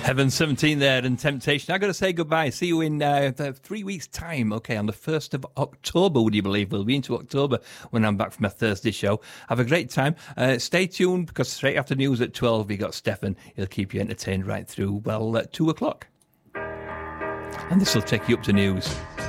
Heaven 17 there and Temptation. I've got to say goodbye. See you in 3 weeks' time. Okay, on the 1st of October, would you believe? We'll be into October when I'm back from my Thursday show. Have a great time. Stay tuned, because straight after news at 12, we got Stefan. He'll keep you entertained right through, 2 o'clock. And this will take you up to news.